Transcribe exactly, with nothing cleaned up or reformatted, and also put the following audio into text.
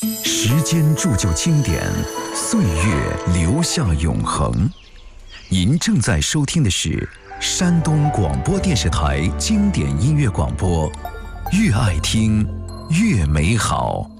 时间铸就经典，岁月留下永恒。您正在收听的是山东广播电视台经典音乐广播，越爱听越美好。